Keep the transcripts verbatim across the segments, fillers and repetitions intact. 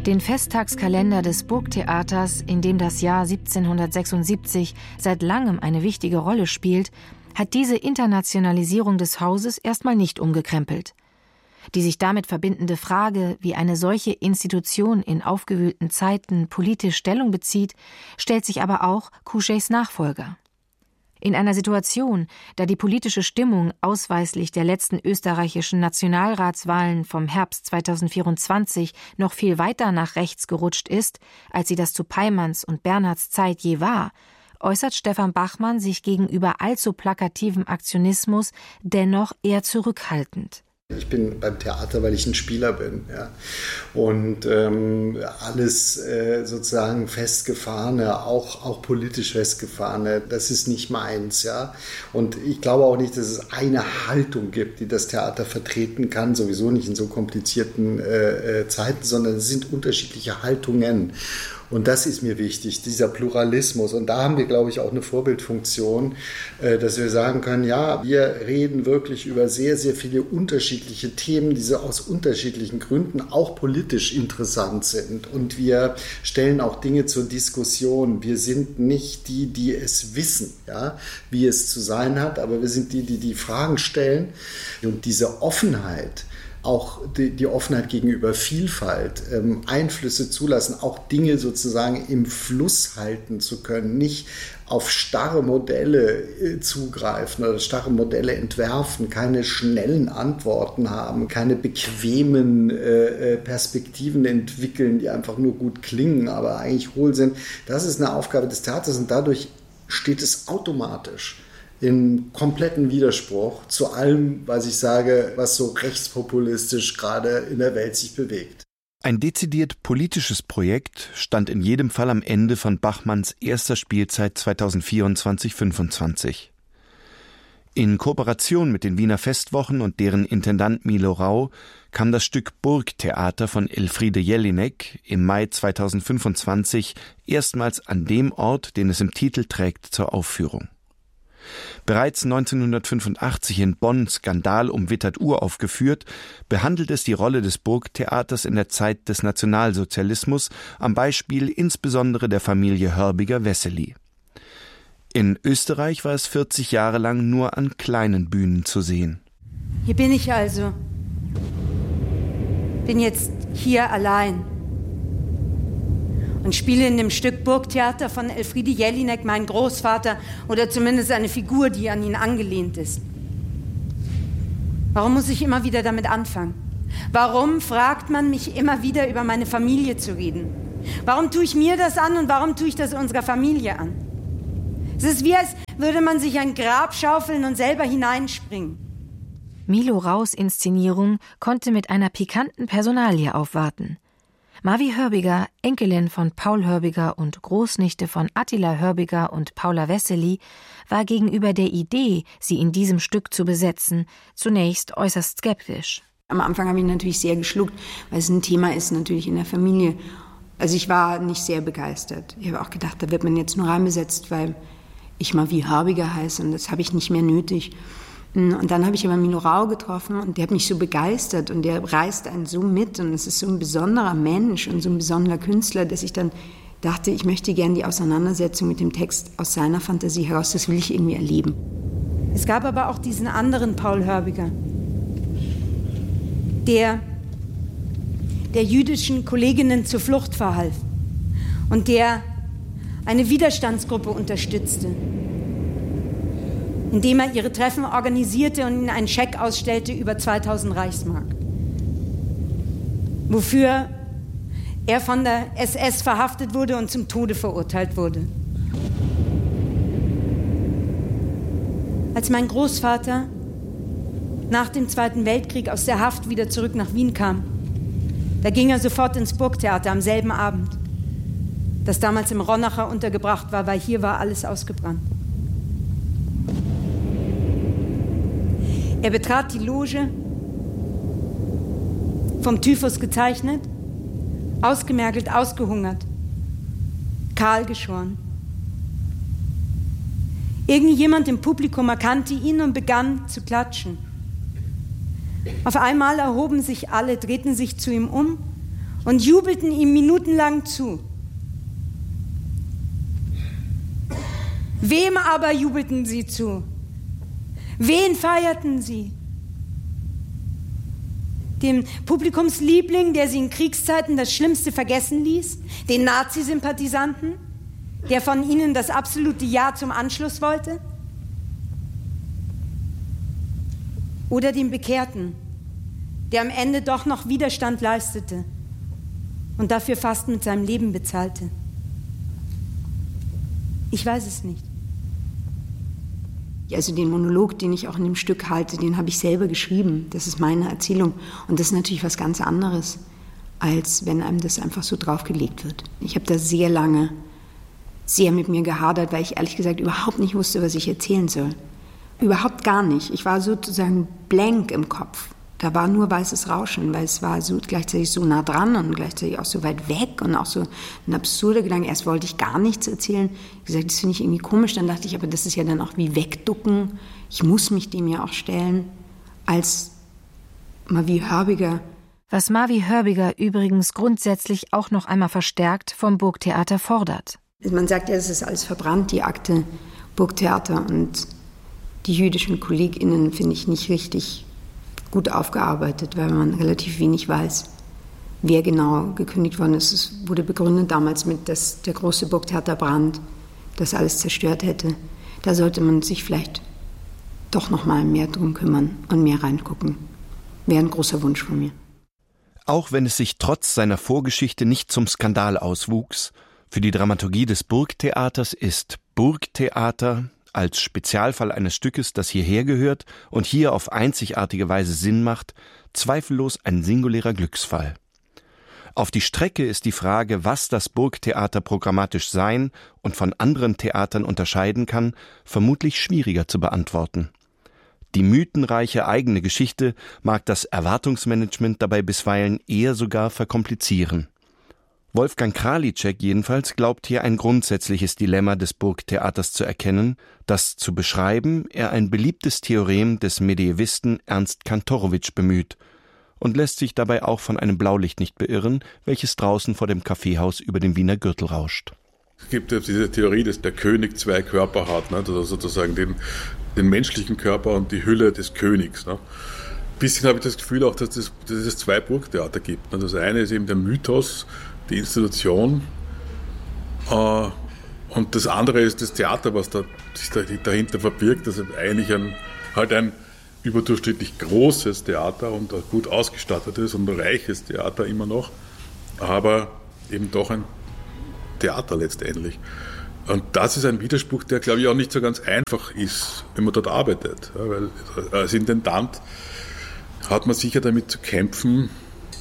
Den Festtagskalender des Burgtheaters, in dem das Jahr siebzehnhundertsechsundsiebzig seit langem eine wichtige Rolle spielt, hat diese Internationalisierung des Hauses erstmal nicht umgekrempelt. Die sich damit verbindende Frage, wie eine solche Institution in aufgewühlten Zeiten politisch Stellung bezieht, stellt sich aber auch Couchets Nachfolger. In einer Situation, da die politische Stimmung ausweislich der letzten österreichischen Nationalratswahlen vom Herbst zweitausendvierundzwanzig noch viel weiter nach rechts gerutscht ist, als sie das zu Peimanns und Bernhards Zeit je war, äußert Stefan Bachmann sich gegenüber allzu plakativem Aktionismus dennoch eher zurückhaltend. Ich bin beim Theater, weil ich ein Spieler bin. Ja. Und ähm, alles äh, sozusagen festgefahrene, auch, auch politisch festgefahrene, das ist nicht meins. Ja. Und ich glaube auch nicht, dass es eine Haltung gibt, die das Theater vertreten kann, sowieso nicht in so komplizierten äh, Zeiten, sondern es sind unterschiedliche Haltungen. Und das ist mir wichtig, dieser Pluralismus. Und da haben wir, glaube ich, auch eine Vorbildfunktion, dass wir sagen können, ja, wir reden wirklich über sehr, sehr viele unterschiedliche Themen, die so aus unterschiedlichen Gründen auch politisch interessant sind. Und wir stellen auch Dinge zur Diskussion. Wir sind nicht die, die es wissen, ja, wie es zu sein hat, aber wir sind die, die die Fragen stellen. Und diese Offenheit, auch die, die Offenheit gegenüber Vielfalt, ähm, Einflüsse zulassen, auch Dinge sozusagen im Fluss halten zu können, nicht auf starre Modelle äh, zugreifen oder starre Modelle entwerfen, keine schnellen Antworten haben, keine bequemen äh, Perspektiven entwickeln, die einfach nur gut klingen, aber eigentlich hohl sind. Das ist eine Aufgabe des Theaters und dadurch steht es automatisch in kompletten Widerspruch zu allem, was ich sage, was so rechtspopulistisch gerade in der Welt sich bewegt. Ein dezidiert politisches Projekt stand in jedem Fall am Ende von Bachmanns erster Spielzeit zweitausendvierundzwanzig fünfundzwanzig. In Kooperation mit den Wiener Festwochen und deren Intendant Milo Rau kam das Stück Burgtheater von Elfriede Jelinek im Mai zweitausendfünfundzwanzig erstmals an dem Ort, den es im Titel trägt, zur Aufführung. Bereits neunzehnhundertfünfundachtzig in Bonn skandalumwittert uraufgeführt, behandelt es die Rolle des Burgtheaters in der Zeit des Nationalsozialismus am Beispiel insbesondere der Familie Hörbiger-Wessely. In Österreich war es vierzig Jahre lang nur an kleinen Bühnen zu sehen. Hier bin ich also. Bin jetzt hier allein. Und spiele in dem Stück Burgtheater von Elfriede Jelinek meinen Großvater oder zumindest eine Figur, die an ihn angelehnt ist. Warum muss ich immer wieder damit anfangen? Warum fragt man mich immer wieder, über meine Familie zu reden? Warum tue ich mir das an und warum tue ich das unserer Familie an? Es ist wie, als würde man sich ein Grab schaufeln und selber hineinspringen. Milo Raus Inszenierung konnte mit einer pikanten Personalie aufwarten. Mavi Hörbiger, Enkelin von Paul Hörbiger und Großnichte von Attila Hörbiger und Paula Wessely, war gegenüber der Idee, sie in diesem Stück zu besetzen, zunächst äußerst skeptisch. Am Anfang habe ich natürlich sehr geschluckt, weil es ein Thema ist natürlich in der Familie. Also ich war nicht sehr begeistert. Ich habe auch gedacht, da wird man jetzt nur reinbesetzt, weil ich Mavi Hörbiger heiße und das habe ich nicht mehr nötig. Und dann habe ich aber Milo Rau getroffen und der hat mich so begeistert und der reißt einen so mit und es ist so ein besonderer Mensch und so ein besonderer Künstler, dass ich dann dachte, ich möchte gerne die Auseinandersetzung mit dem Text aus seiner Fantasie heraus, das will ich irgendwie erleben. Es gab aber auch diesen anderen Paul Hörbiger, der der jüdischen Kolleginnen zur Flucht verhalf und der eine Widerstandsgruppe unterstützte, indem er ihre Treffen organisierte und ihnen einen Scheck ausstellte über zweitausend Reichsmark. Wofür er von der S S verhaftet wurde und zum Tode verurteilt wurde. Als mein Großvater nach dem Zweiten Weltkrieg aus der Haft wieder zurück nach Wien kam, da ging er sofort ins Burgtheater am selben Abend, das damals im Ronacher untergebracht war, weil hier war alles ausgebrannt. Er betrat die Loge, vom Typhus gezeichnet, ausgemergelt, ausgehungert, kahl geschoren. Irgendjemand im Publikum erkannte ihn und begann zu klatschen. Auf einmal erhoben sich alle, drehten sich zu ihm um und jubelten ihm minutenlang zu. Wem aber jubelten sie zu? Wen feierten sie? Dem Publikumsliebling, der sie in Kriegszeiten das Schlimmste vergessen ließ? Den Nazi-Sympathisanten, der von ihnen das absolute Ja zum Anschluss wollte? Oder dem Bekehrten, der am Ende doch noch Widerstand leistete und dafür fast mit seinem Leben bezahlte? Ich weiß es nicht. Also den Monolog, den ich auch in dem Stück halte, den habe ich selber geschrieben. Das ist meine Erzählung. Und das ist natürlich was ganz anderes, als wenn einem das einfach so draufgelegt wird. Ich habe da sehr lange, sehr mit mir gehadert, weil ich ehrlich gesagt überhaupt nicht wusste, was ich erzählen soll. Überhaupt gar nicht. Ich war sozusagen blank im Kopf. Da war nur weißes Rauschen, weil es war so gleichzeitig so nah dran und gleichzeitig auch so weit weg und auch so ein absurder Gedanke. Erst wollte ich gar nichts erzählen. Ich gesagt, das finde ich irgendwie komisch. Dann dachte ich, aber das ist ja dann auch wie wegducken. Ich muss mich dem ja auch stellen als Mavi Hörbiger. Was Mavi Hörbiger übrigens grundsätzlich auch noch einmal verstärkt vom Burgtheater fordert. Man sagt ja, es ist alles verbrannt, die Akte Burgtheater, und die jüdischen KollegInnen finde ich nicht richtig gut aufgearbeitet, weil man relativ wenig weiß, wer genau gekündigt worden ist. Es wurde begründet damals mit, dass der große Burgtheaterbrand das alles zerstört hätte. Da sollte man sich vielleicht doch noch mal mehr drum kümmern und mehr reingucken. Wäre ein großer Wunsch von mir. Auch wenn es sich trotz seiner Vorgeschichte nicht zum Skandal auswuchs, für die Dramaturgie des Burgtheaters ist Burgtheater als Spezialfall eines Stückes, das hierher gehört und hier auf einzigartige Weise Sinn macht, zweifellos ein singulärer Glücksfall. Auf die Strecke ist die Frage, was das Burgtheater programmatisch sein und von anderen Theatern unterscheiden kann, vermutlich schwieriger zu beantworten. Die mythenreiche eigene Geschichte mag das Erwartungsmanagement dabei bisweilen eher sogar verkomplizieren. Wolfgang Králíček jedenfalls glaubt hier ein grundsätzliches Dilemma des Burgtheaters zu erkennen, das zu beschreiben er ein beliebtes Theorem des Mediävisten Ernst Kantorowicz bemüht und lässt sich dabei auch von einem Blaulicht nicht beirren, welches draußen vor dem Kaffeehaus über dem Wiener Gürtel rauscht. Es gibt ja diese Theorie, dass der König zwei Körper hat, ne? Also sozusagen den, den menschlichen Körper und die Hülle des Königs. Ne? Ein bisschen habe ich das Gefühl auch, dass, das, dass es zwei Burgtheater gibt. Ne? Das eine ist eben der Mythos, die Institution, äh, und das andere ist das Theater, was da, sich da, dahinter verbirgt. Das ist eigentlich ein, halt ein überdurchschnittlich großes Theater und ein gut ausgestattetes und ein reiches Theater immer noch, aber eben doch ein Theater letztendlich. Und das ist ein Widerspruch, der, glaube ich, auch nicht so ganz einfach ist, wenn man dort arbeitet. Ja, weil als Intendant hat man sicher damit zu kämpfen,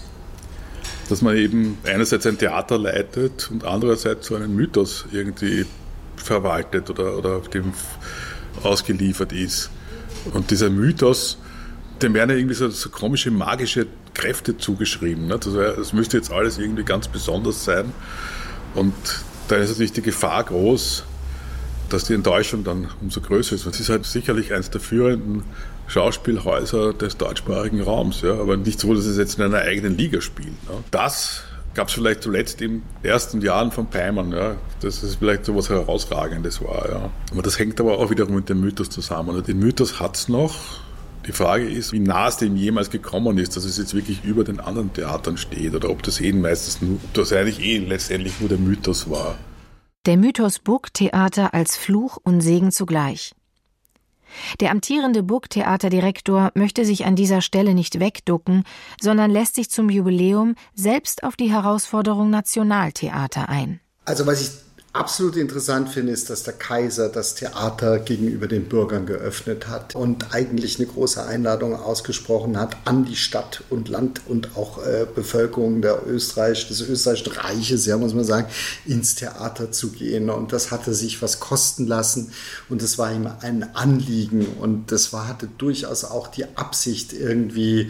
dass man eben einerseits ein Theater leitet und andererseits so einen Mythos irgendwie verwaltet oder, oder dem ausgeliefert ist. Und dieser Mythos, dem werden ja irgendwie so, so komische magische Kräfte zugeschrieben. Nicht? Also es müsste jetzt alles irgendwie ganz besonders sein. Und da ist natürlich die Gefahr groß, dass die Enttäuschung dann umso größer ist. Und es ist halt sicherlich eines der führenden Schauspielhäuser des deutschsprachigen Raums, ja, aber nicht so, dass es jetzt in einer eigenen Liga spielt. Ja. Das gab es vielleicht zuletzt in den ersten Jahren von Peimann, ja, dass es vielleicht so etwas Herausragendes war. Ja. Aber das hängt aber auch wiederum mit dem Mythos zusammen. Und den Mythos hat es noch. Die Frage ist, wie nah es dem jemals gekommen ist, dass es jetzt wirklich über den anderen Theatern steht oder ob das eh meistens nur, ob das eigentlich eh letztendlich nur der Mythos war. Der Mythos Burgtheater als Fluch und Segen zugleich. Der amtierende Burgtheaterdirektor möchte sich an dieser Stelle nicht wegducken, sondern lässt sich zum Jubiläum selbst auf die Herausforderung Nationaltheater ein. Also was ich absolut interessant finde, ist, dass der Kaiser das Theater gegenüber den Bürgern geöffnet hat und eigentlich eine große Einladung ausgesprochen hat an die Stadt und Land und auch äh, Bevölkerung der Österreich, des österreichischen Reiches, ja, muss man sagen, ins Theater zu gehen. Und das hatte sich was kosten lassen und das war ihm ein Anliegen und das war, hatte durchaus auch die Absicht irgendwie,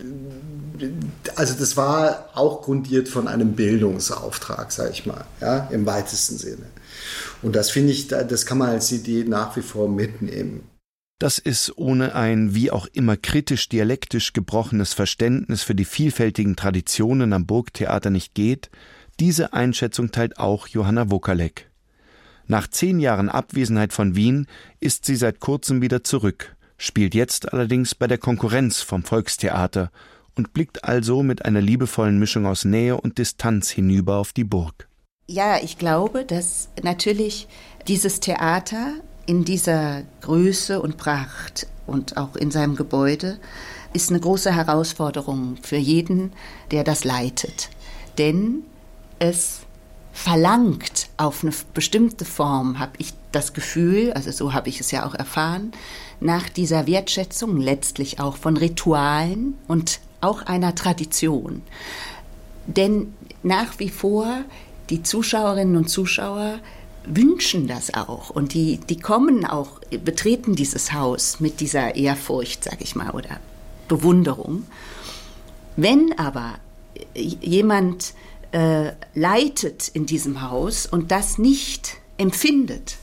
also das war auch grundiert von einem Bildungsauftrag, sage ich mal, ja, im weitesten Sinne. Und das finde ich, das kann man als Idee nach wie vor mitnehmen. Dass es ohne ein wie auch immer kritisch-dialektisch gebrochenes Verständnis für die vielfältigen Traditionen am Burgtheater nicht geht, diese Einschätzung teilt auch Johanna Wokalek. Nach zehn Jahren Abwesenheit von Wien ist sie seit kurzem wieder zurück, spielt jetzt allerdings bei der Konkurrenz vom Volkstheater und blickt also mit einer liebevollen Mischung aus Nähe und Distanz hinüber auf die Burg. Ja, ich glaube, dass natürlich dieses Theater in dieser Größe und Pracht und auch in seinem Gebäude ist eine große Herausforderung für jeden, der das leitet. Denn es verlangt auf eine bestimmte Form, habe ich das Gefühl, also so habe ich es ja auch erfahren, nach dieser Wertschätzung letztlich auch von Ritualen und auch einer Tradition. Denn nach wie vor die Zuschauerinnen und Zuschauer wünschen das auch und die, die kommen auch, betreten dieses Haus mit dieser Ehrfurcht, sag ich mal, oder Bewunderung. Wenn aber jemand äh, leitet in diesem Haus und das nicht empfindet,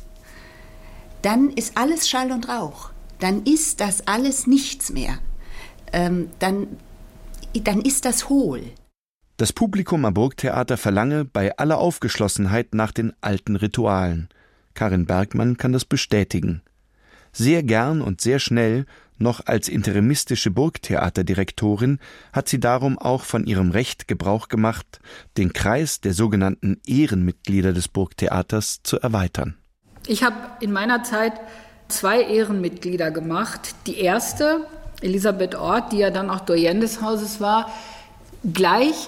dann ist alles Schall und Rauch. Dann ist das alles nichts mehr. Ähm, dann, dann ist das hohl. Das Publikum am Burgtheater verlange bei aller Aufgeschlossenheit nach den alten Ritualen. Karin Bergmann kann das bestätigen. Sehr gern und sehr schnell, noch als interimistische Burgtheaterdirektorin, hat sie darum auch von ihrem Recht Gebrauch gemacht, den Kreis der sogenannten Ehrenmitglieder des Burgtheaters zu erweitern. Ich habe in meiner Zeit zwei Ehrenmitglieder gemacht. Die erste, Elisabeth Orth, die ja dann auch Doyenne des Hauses war, gleich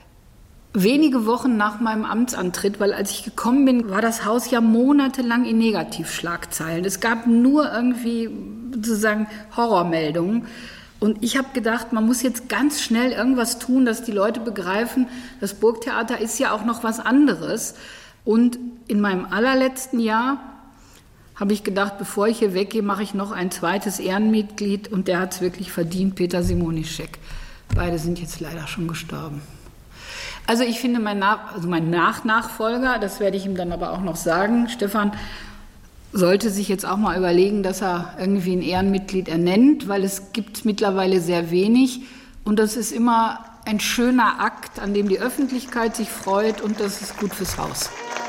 wenige Wochen nach meinem Amtsantritt, weil als ich gekommen bin, war das Haus ja monatelang in Negativschlagzeilen. Es gab nur irgendwie sozusagen Horrormeldungen. Und ich habe gedacht, man muss jetzt ganz schnell irgendwas tun, dass die Leute begreifen, das Burgtheater ist ja auch noch was anderes. Und in meinem allerletzten Jahr habe ich gedacht, bevor ich hier weggehe, mache ich noch ein zweites Ehrenmitglied. Und der hat es wirklich verdient, Peter Simonischek. Beide sind jetzt leider schon gestorben. Also ich finde, mein, Nach- also mein Nach-Nachfolger, das werde ich ihm dann aber auch noch sagen, Stefan, sollte sich jetzt auch mal überlegen, dass er irgendwie ein Ehrenmitglied ernennt, weil es gibt mittlerweile sehr wenig. Und das ist immer ein schöner Akt, an dem die Öffentlichkeit sich freut und das ist gut fürs Haus.